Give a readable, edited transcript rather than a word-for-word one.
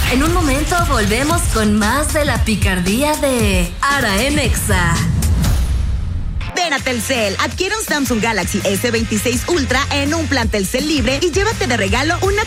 En un momento volvemos con más de la picardía de Ara en Exa. Ven a Telcel, adquiere un Samsung Galaxy S26 Ultra en un plan Telcel libre y llévate de regalo una